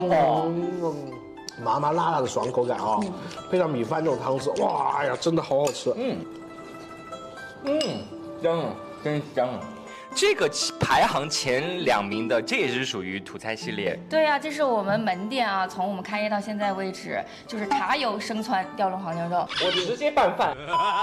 麻麻辣辣的爽口感啊，配上米饭这种汤汁，哇哎呀，真的好好吃。 香啊，真香啊！这个排行前2名的，这也是属于土菜系列。 对呀、这是我们门店啊，从我们开业到现在为止，就是茶油生汆吊龙黄牛肉。 我直接拌饭，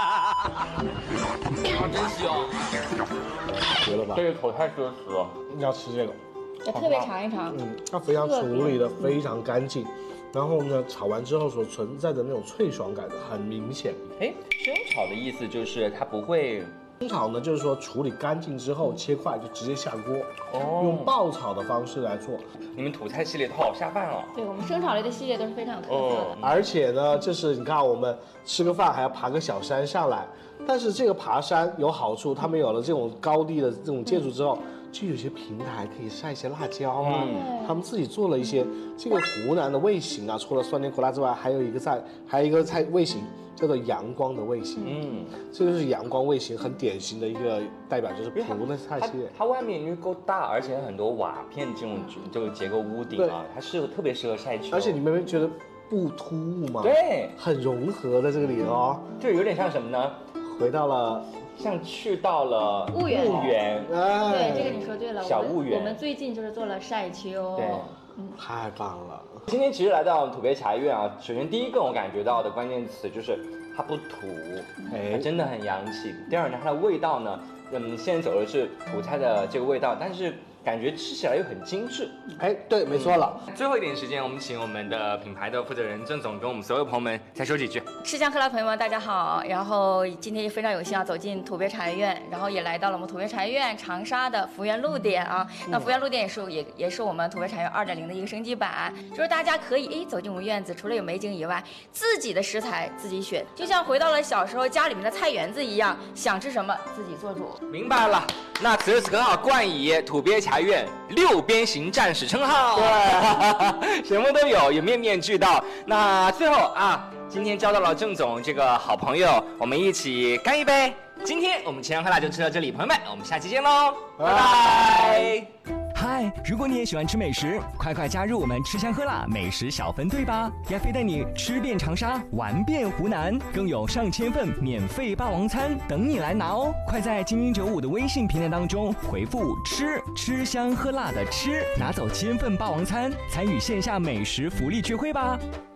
真香！ 绝了吧？ 这个口太奢侈了。 要吃这个， 也特别尝一尝。 它肥肠处理的非常干净，然后呢，炒完之后所存在的那种脆爽感很明显。 哎，生炒的意思就是它不会。 生炒呢，就是说处理干净之后切块就直接下锅，用爆炒的方式来做。 你们土菜系列都好下饭哦。 对我们生炒类的系列都是非常有特色的。 而且呢，就是你看我们吃个饭还要爬个小山上来，但是这个爬山有好处，他们有了这种高地的这种建筑之后，就有些平台可以晒一些辣椒啊。他们自己做了一些这个湖南的味型啊，除了酸甜苦辣之外，还有一个菜味型。叫做阳光的味型，这就是阳光味型很典型的一个代表，就是湖的菜系列。 它外面因为够大，而且很多瓦片这种结构屋顶啊，它特别适合晒秋。 而且你们觉得不突兀吗？ 对， 很融合在这个里哦， 就有点像什么呢？ 回到了。 像去到了婺源， 哎， 对，这个你说对了。 小婺源， 我们最近就是做了晒秋， 对， 太棒了。 今天其实来到土鳖茶院啊，首先第一个我感觉到的关键词就是它不土，它真的很洋气。第二呢，它的味道呢，现在走的是土菜的这个味道，但是感觉吃起来又很精致。 哎，对，没错了。 最后一点时间，我们请我们的品牌的负责人郑总跟我们所有朋友们再说几句。 吃香喝辣朋友们，大家好。然后今天也非常有幸啊，走进土鳖茶院，然后也来到了我们土鳖茶院长沙的福源路店啊。那福源路店也是我们土鳖茶院2.0的一个升级版，就是大家可以走进我们院子，除了有美景以外，自己的食材自己选，就像回到了小时候家里面的菜园子一样，想吃什么自己做主。 明白了。那此时此刻冠以土鳖茶院6边形战士称号，对，什么都有，也面面俱到。那最后啊，今天交到了郑总这个好朋友，我们一起干一杯。今天我们吃香喝辣就吃到这里，朋友们，我们下期见喽，拜拜。 嗨，如果你也喜欢吃美食，快加入我们吃香喝辣美食小分队吧！亚飞带你吃遍长沙，玩遍湖南，更有上千份免费霸王餐等你来拿哦！快在精英95的微信平台当中回复吃香喝辣的吃，拿走1000份霸王餐，参与线下美食福利聚会吧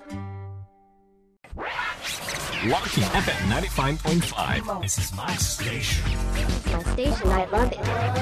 ！Walking FM 95.5. This is my station. My station, I love it.